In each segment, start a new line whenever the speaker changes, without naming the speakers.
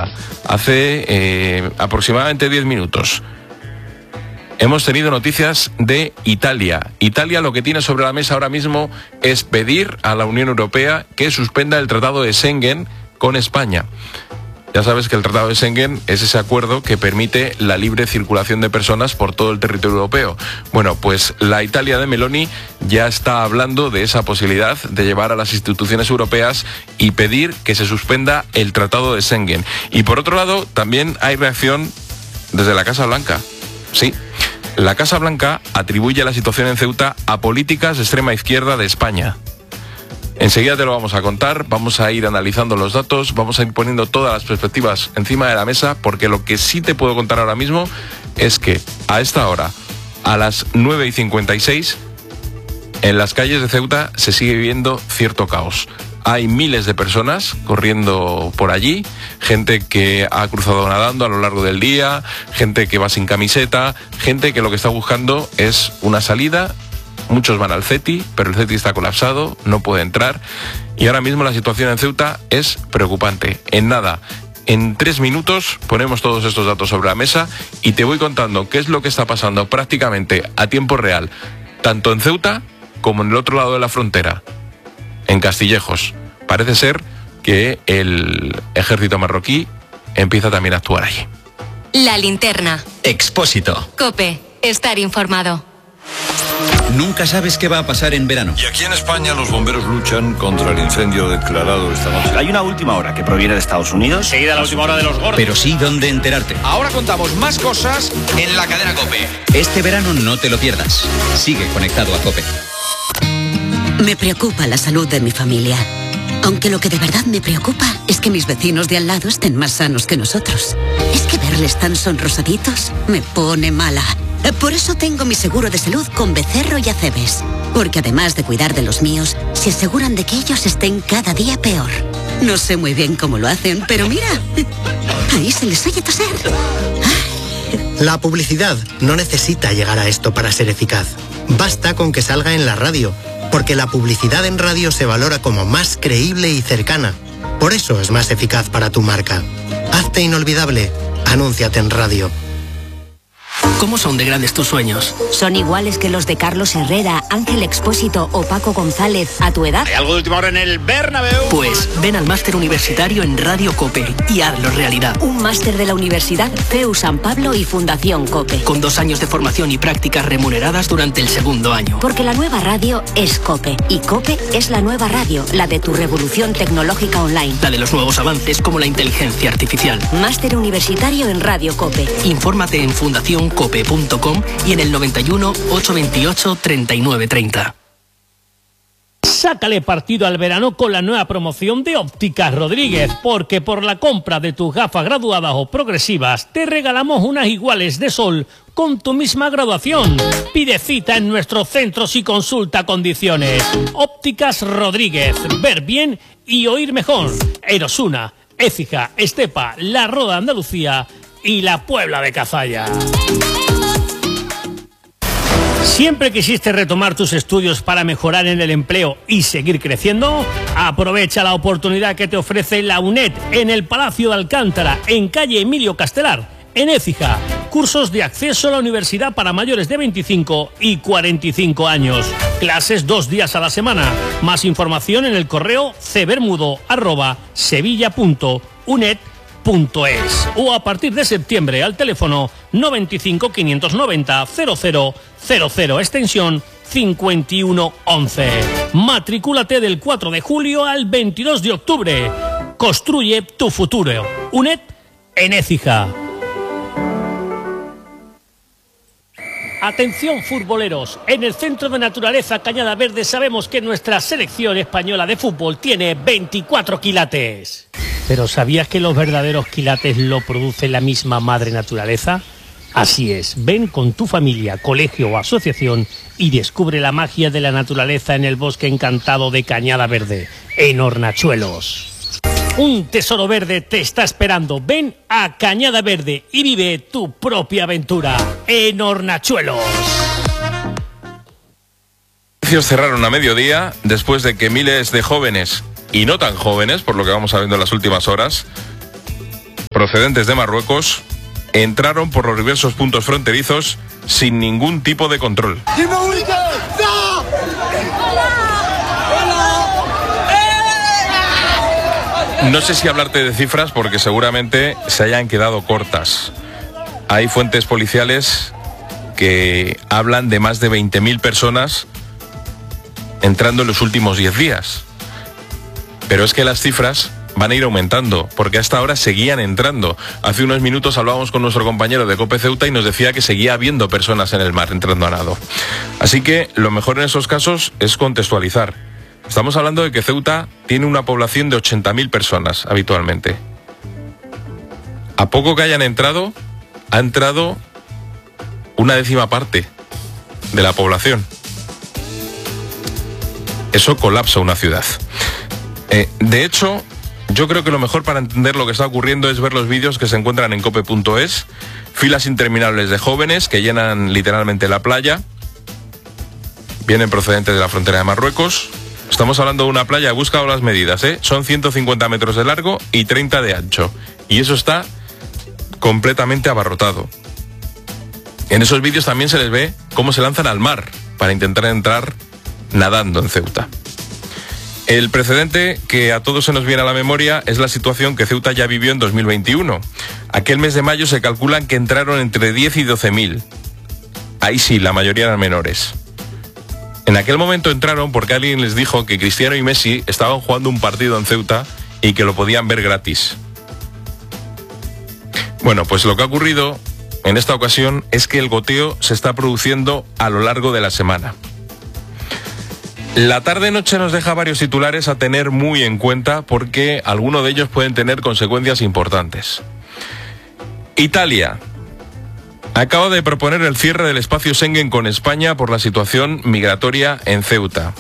Ceuta hace aproximadamente 10 minutos. Hemos tenido noticias de Italia. Italia lo que tiene sobre la mesa ahora mismo es pedir a la Unión Europea que suspenda el Tratado de Schengen con España. Ya sabes que el Tratado de Schengen es ese acuerdo que permite la libre circulación de personas por todo el territorio europeo. Bueno, pues la Italia de Meloni ya está hablando de esa posibilidad de llevar a las instituciones europeas y pedir que se suspenda el Tratado de Schengen. Y por otro lado, también hay reacción desde la Casa Blanca. Sí. La Casa Blanca atribuye la situación en Ceuta a políticas de extrema izquierda de España. Enseguida te lo vamos a contar, vamos a ir analizando los datos, vamos a ir poniendo todas las perspectivas encima de la mesa, porque lo que sí te puedo contar ahora mismo es que a esta hora, a las 9:56, en las calles de Ceuta se sigue viviendo cierto caos. Hay miles de personas corriendo por allí, gente que ha cruzado nadando a lo largo del día, gente que va sin camiseta, gente que lo que está buscando es una salida. Muchos van al CETI, pero el CETI está colapsado, no puede entrar. Y ahora mismo la situación en Ceuta es preocupante. En nada, en 3 minutos ponemos todos estos datos sobre la mesa y te voy contando qué es lo que está pasando prácticamente a tiempo real, tanto en Ceuta como en el otro lado de la frontera, en Castillejos. Parece ser que el ejército marroquí empieza también a actuar allí.
La linterna.
Expósito.
COPE. Estar informado.
Nunca sabes qué va a pasar en verano.
Y aquí en España los bomberos luchan contra el incendio declarado esta noche.
Hay una última hora que proviene de Estados Unidos.
Seguida la última hora de los gordos.
Pero sí dónde enterarte.
Ahora contamos más cosas en la cadena COPE.
Este verano no te lo pierdas. Sigue conectado a COPE.
Me preocupa la salud de mi familia. Aunque lo que de verdad me preocupa es que mis vecinos de al lado estén más sanos que nosotros. Es que verles tan sonrosaditos me pone mala. Por eso tengo mi seguro de salud con Becerro y Acebes. Porque además de cuidar de los míos, se aseguran de que ellos estén cada día peor. No sé muy bien cómo lo hacen, pero mira, ahí se les oye toser.
La publicidad no necesita llegar a esto para ser eficaz. Basta con que salga en la radio, porque la publicidad en radio se valora como más creíble y cercana. Por eso es más eficaz para tu marca. Hazte inolvidable. Anúnciate en radio.
¿Cómo son de grandes tus sueños?
¿Son iguales que los de Carlos Herrera, Ángel Expósito o Paco González a tu edad?
¿Hay algo de última hora en el Bernabéu?
Pues ven al máster universitario en Radio COPE y hazlo realidad.
Un máster de la Universidad CEU San Pablo y Fundación COPE.
Con 2 años de formación y prácticas remuneradas durante el 2º año.
Porque la nueva radio es COPE. Y COPE es la nueva radio, la de tu revolución tecnológica online.
La de los nuevos avances como la inteligencia artificial.
Máster universitario en Radio COPE.
Infórmate en fundacioncope.com y en el 91 828 3930.
Sácale partido al verano con la nueva promoción de Ópticas Rodríguez, porque por la compra de tus gafas graduadas o progresivas te regalamos unas iguales de sol con tu misma graduación. Pide cita en nuestros centros y consulta condiciones. Ópticas Rodríguez, ver bien y oír mejor. Erosuna, Écija, Estepa, La Roda Andalucía y la Puebla de Cazalla. ¿Siempre quisiste retomar tus estudios para mejorar en el empleo y seguir creciendo? Aprovecha la oportunidad que te ofrece la UNED en el Palacio de Alcántara, en calle Emilio Castelar, en Écija. Cursos de acceso a la universidad para mayores de 25 y 45 años. Clases 2 días a la semana. Más información en el correo cbermudo@sevilla.uned.es o a partir de septiembre al teléfono 95 590 0000 extensión 5111. Matricúlate del 4 de julio al 22 de octubre. Construye tu futuro. UNED en Écija. Atención futboleros, en el Centro de Naturaleza Cañada Verde sabemos que nuestra selección española de fútbol tiene 24 quilates. ¿Pero sabías que los verdaderos quilates lo produce la misma madre naturaleza? Así es, ven con tu familia, colegio o asociación y descubre la magia de la naturaleza en el bosque encantado de Cañada Verde, en Hornachuelos. Un tesoro verde te está esperando. Ven a Cañada Verde y vive tu propia aventura en Hornachuelos.
Cerraron a mediodía después de que miles de jóvenes y no tan jóvenes, por lo que vamos sabiendo en las últimas horas, procedentes de Marruecos entraron por los diversos puntos fronterizos sin ningún tipo de control. No sé si hablarte de cifras porque seguramente se hayan quedado cortas. Hay fuentes policiales que hablan de más de 20.000 personas entrando en los últimos 10 días. Pero es que las cifras van a ir aumentando, porque hasta ahora seguían entrando. Hace unos minutos hablábamos con nuestro compañero de COPE Ceuta y nos decía que seguía habiendo personas en el mar entrando a nado. Así que lo mejor en esos casos es contextualizar. Estamos hablando de que Ceuta tiene una población de 80.000 personas habitualmente. A poco que hayan entrado, ha entrado una 10ª parte de la población. Eso colapsa una ciudad. De hecho, yo creo que lo mejor para entender lo que está ocurriendo es ver los vídeos que se encuentran en cope.es. Filas interminables de jóvenes que llenan literalmente la playa. Vienen procedentes de la frontera de Marruecos. Estamos hablando de una playa, he buscado las medidas, son 150 metros de largo y 30 de ancho. Y eso está completamente abarrotado. En esos vídeos también se les ve cómo se lanzan al mar para intentar entrar nadando en Ceuta. El precedente que a todos se nos viene a la memoria es la situación que Ceuta ya vivió en 2021. Aquel mes de mayo se calculan que entraron entre 10 y 12.000. Ahí sí, la mayoría eran menores. En aquel momento entraron porque alguien les dijo que Cristiano y Messi estaban jugando un partido en Ceuta y que lo podían ver gratis. Bueno, pues lo que ha ocurrido en esta ocasión es que el goteo se está produciendo a lo largo de la semana. La tarde-noche nos deja varios titulares a tener muy en cuenta porque algunos de ellos pueden tener consecuencias importantes. Italia acaba de proponer el cierre del espacio Schengen con España por la situación migratoria en Ceuta.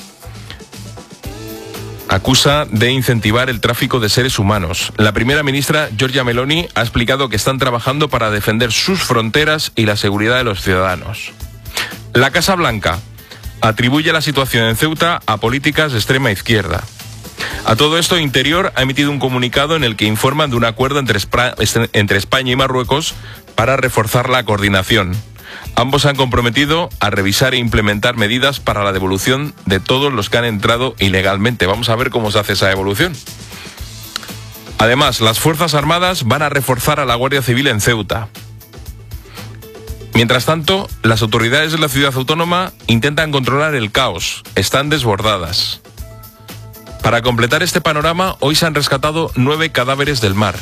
Acusa de incentivar el tráfico de seres humanos. La primera ministra, Giorgia Meloni, ha explicado que están trabajando para defender sus fronteras y la seguridad de los ciudadanos. La Casa Blanca atribuye la situación en Ceuta a políticas de extrema izquierda. A todo esto, Interior ha emitido un comunicado en el que informan de un acuerdo entre España y Marruecos para reforzar la coordinación. Ambos se han comprometido a revisar e implementar medidas para la devolución de todos los que han entrado ilegalmente. Vamos a ver cómo se hace esa devolución. Además, las Fuerzas Armadas van a reforzar a la Guardia Civil en Ceuta. Mientras tanto, las autoridades de la ciudad autónoma intentan controlar el caos. Están desbordadas. Para completar este panorama, hoy se han rescatado 9 cadáveres del mar.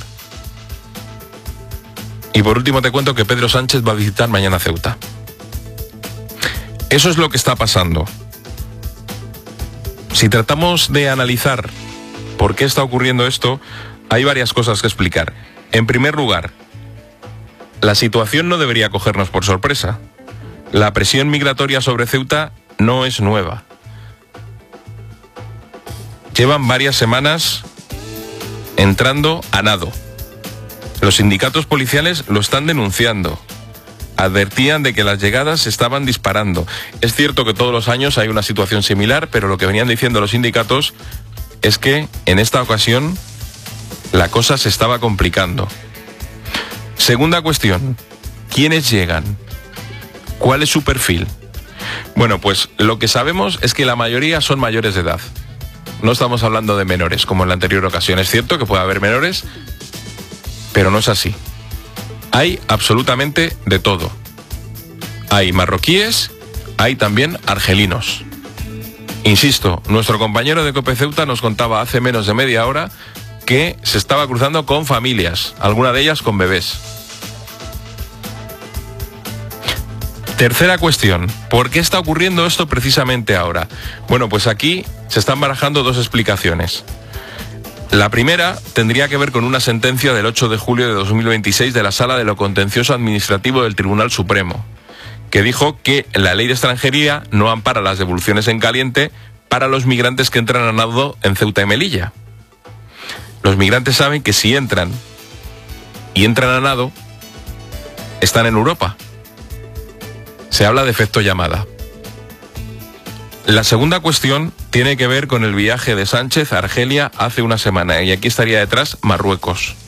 Y por último te cuento que Pedro Sánchez va a visitar mañana Ceuta. Eso es lo que está pasando. Si tratamos de analizar por qué está ocurriendo esto, hay varias cosas que explicar. En primer lugar, la situación no debería cogernos por sorpresa. La presión migratoria sobre Ceuta no es nueva. Llevan varias semanas entrando a nado. Los sindicatos policiales lo están denunciando. Advertían de que las llegadas se estaban disparando. Es cierto que todos los años hay una situación similar, pero lo que venían diciendo los sindicatos es que en esta ocasión la cosa se estaba complicando. Segunda cuestión, ¿quiénes llegan? ¿Cuál es su perfil? Bueno, pues lo que sabemos es que la mayoría son mayores de edad. No estamos hablando de menores, como en la anterior ocasión. Es cierto que puede haber menores, pero no es así. Hay absolutamente de todo. Hay marroquíes, hay también argelinos. Insisto, nuestro compañero de COPE Ceuta nos contaba hace menos de media hora que se estaba cruzando con familias, alguna de ellas con bebés. Tercera cuestión, ¿por qué está ocurriendo esto precisamente ahora? Bueno, pues aquí se están barajando dos explicaciones. La primera tendría que ver con una sentencia del 8 de julio de 2026 de la Sala de lo Contencioso Administrativo del Tribunal Supremo, que dijo que la ley de extranjería no ampara las devoluciones en caliente para los migrantes que entran a nado en Ceuta y Melilla. Los migrantes saben que si entran a nado, están en Europa. Se habla de efecto llamada. La segunda cuestión tiene que ver con el viaje de Sánchez a Argelia hace una semana, y aquí estaría detrás Marruecos.